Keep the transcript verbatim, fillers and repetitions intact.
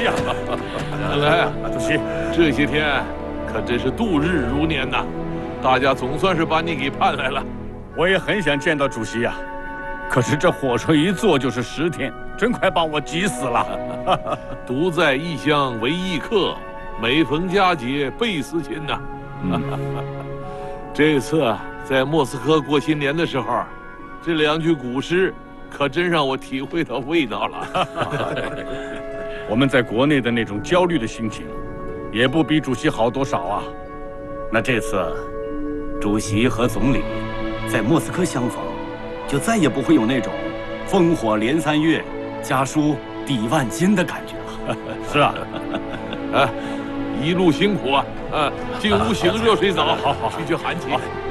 席啊！ 来， 主席， 这些天可真是度日如年呐，大家总算是把你给盼来了。 我也很想见到主席呀，可是这火车一坐就是十天，真快把我急死了。 独在异乡为异客，每逢佳节倍思亲呐。嗯、这次在莫斯科过新年的时候，这两句古诗可真让我体会到味道了。 我们在国内的那种焦虑的心情，也不比主席好多少啊。 那这次，主席和总理在莫斯科相逢，就再也不会有那种烽火连三月，家书抵万金的感觉了。 是啊， 啊，一路辛苦啊！啊，进屋洗个热水澡， 好好好， 去去寒气。